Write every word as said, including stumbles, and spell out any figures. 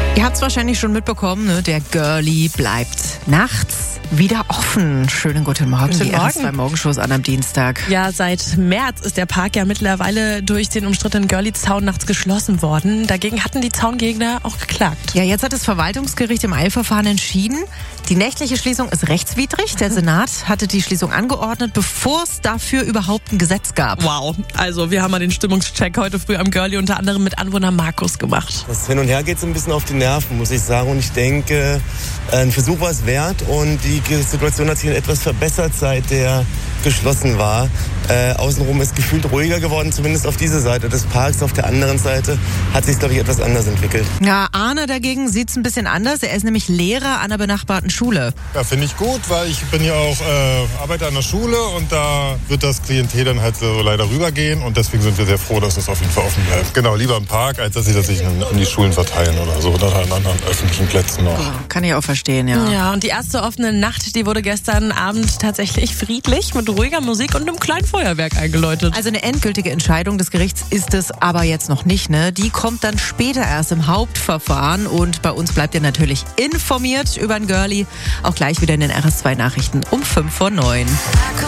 Ihr habt es wahrscheinlich schon mitbekommen, ne? Der Girlie bleibt nachts wieder offen. Schönen guten Morgen, Guten die Morgen. R S zwei Morgenshows an am Dienstag. Ja, seit März ist der Park ja mittlerweile durch den umstrittenen Girlie-Zaun nachts geschlossen worden. Dagegen hatten die Zaungegner auch geklagt. Ja, jetzt hat das Verwaltungsgericht im Eilverfahren entschieden, die nächtliche Schließung ist rechtswidrig. Der Senat hatte die Schließung angeordnet, bevor es dafür überhaupt ein Gesetz gab. Wow, also wir haben mal den Stimmungscheck heute früh am Girlie unter anderem mit Anwohner Markus gemacht. Das Hin und Her geht so ein bisschen auf die Nerven, muss ich sagen. Und ich denke, ein Versuch war es wert. Und die Situation hat sich etwas verbessert, seit der geschlossen war. Äh, außenrum ist gefühlt ruhiger geworden, zumindest auf dieser Seite des Parks. Auf der anderen Seite hat sich, glaube ich, etwas anders entwickelt. Ja, Arne dagegen sieht es ein bisschen anders. Er ist nämlich Lehrer an einer benachbarten Schule. Ja, finde ich gut, weil ich bin ja auch äh, Arbeiter an der Schule und da wird das Klientel dann halt so leider rübergehen und deswegen sind wir sehr froh, dass das auf jeden Fall offen bleibt. Genau, lieber im Park, als dass sie das sich an, an die Schulen verteilen oder so oder an anderen öffentlichen Plätzen noch. Kann ich auch verstehen, ja. Ja, und die erste offene Nacht, die wurde gestern Abend tatsächlich friedlich mit ruhiger Musik und einem kleinen Feuerwerk eingeläutet. Also eine endgültige Entscheidung des Gerichts ist es aber jetzt noch nicht, ne? Die kommt dann später erst im Hauptverfahren und bei uns bleibt ihr natürlich informiert über ein Girlie. Auch gleich wieder in den R S zwei Nachrichten um fünf vor neun.